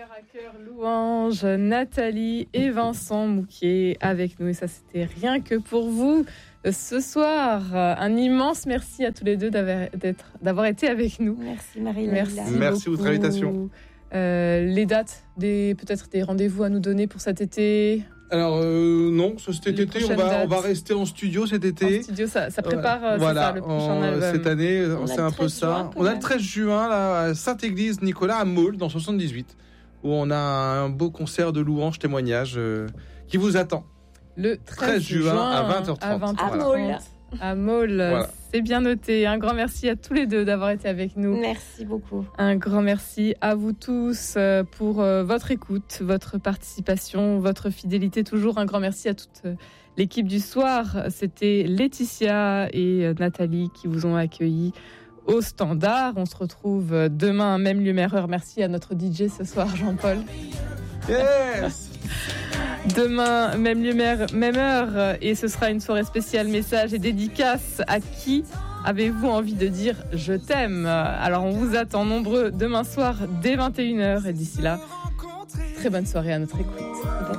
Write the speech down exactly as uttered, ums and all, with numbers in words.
Cœur à cœur, Louange, Nathalie et Vincent Mouquier avec nous. Et ça, c'était rien que pour vous ce soir. Un immense merci à tous les deux d'avoir, d'être, d'avoir été avec nous. Merci Marie. Merci, merci pour votre invitation. Euh, les dates, des, peut-être des rendez-vous à nous donner pour cet été. Alors euh, non, cet Les été on va, on va rester en studio cet été. En studio, ça, ça prépare Ouais. c'est Voilà, ça, le prochain en, album. cette année, On c'est a un le peu treize ça. juin, On a le treize juin là, à Sainte-Église-Nicolas à Maule, dans soixante-dix-huit, où on a un beau concert de louange témoignage euh, qui vous attend. Le treize juin à vingt heures trente. À, vingt heures trente. À Maule. À Maule, Voilà. C'est bien noté. Un grand merci à tous les deux d'avoir été avec nous. Merci beaucoup. Un grand merci à vous tous pour votre écoute, votre participation, votre fidélité. Toujours un grand merci à toute l'équipe du soir. C'était Laetitia et Nathalie qui vous ont accueillis au standard. On se retrouve demain, même lieu, même heure. Merci à notre D J ce soir, Jean-Paul. Yes. Demain, même lieu, même heure, et ce sera une soirée spéciale message et dédicace. À qui avez-vous envie de dire je t'aime? Alors on vous attend nombreux demain soir dès vingt et une heures, et d'ici là, très bonne soirée à notre écoute.